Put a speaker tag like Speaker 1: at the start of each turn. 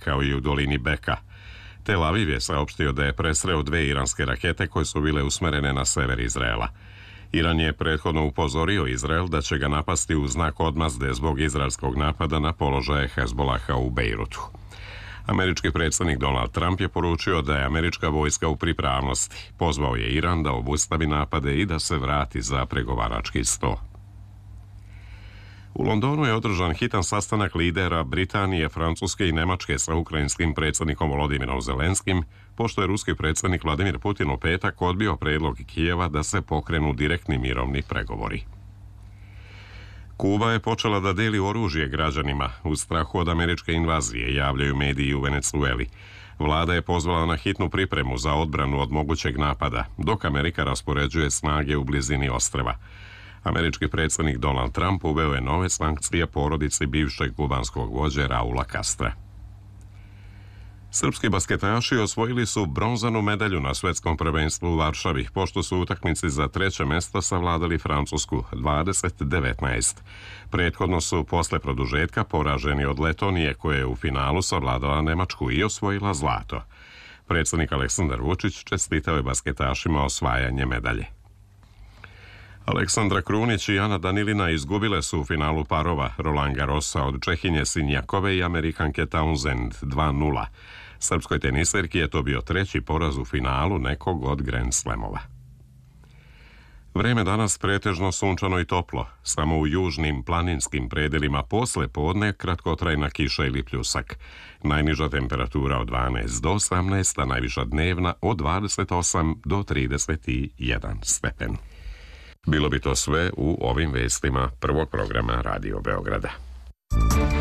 Speaker 1: kao i u dolini Beka. Tel Aviv je saopštio da je presreo 2 iranske rakete koje su bile usmerene na sever Izraela. Iran je prethodno upozorio Izrael da će ga napasti u znak odmazde zbog izraelskog napada na položaje Hezbolaha u Bejrutu. Američki predsjednik Donald Trump je poručio da je američka vojska u pripravnosti. Pozvao je Iran da obustavi napade i da se vrati za pregovarački sto. U Londonu je održan hitan sastanak lidera Britanije, Francuske i Nemačke sa ukrajinskim predsjednikom Volodimirom Zelenskim, pošto je ruski predsjednik Vladimir Putin u petak odbio predlog Kijeva da se pokrenu direktni mirovni pregovori. Kuba je počela da deli oružje građanima u strahu od američke invazije, javljaju mediji u Venezueli. Vlada je pozvala na hitnu pripremu za odbranu od mogućeg napada, dok Amerika raspoređuje snage u blizini ostrva. Američki predsjednik Donald Trump uveo je nove sankcije porodici bivšeg kubanskog vođe Raula Castra. Srpski basketaši osvojili su bronzanu medalju na svetskom prvenstvu u Varšavi, pošto su u utakmici za 3. mjesto savladali Francusku 20-19. Prethodno su posle produžetka poraženi od Letonije, koja je u finalu savladala Nemačku i osvojila zlato. Predsjednik Aleksandar Vučić čestitao je basketašima osvajanje medalje. Aleksandra Krunić i Ana Danilina izgubile su u finalu parova Roland Garrosa od Čehinje Sinjakove i Amerikanke Townsend 2:0. Srpskoj teniserki je to bio 3. poraz u finalu nekog od Grand Slamova. Vreme danas pretežno sunčano i toplo, samo u južnim planinskim predelima posle podne kratkotrajna kiša ili pljusak. Najniža temperatura od 12 do 18, a najviša dnevna od 28 do 31 stepen. Bilo bi to sve u ovim vestima prvog programa Radio Beograda.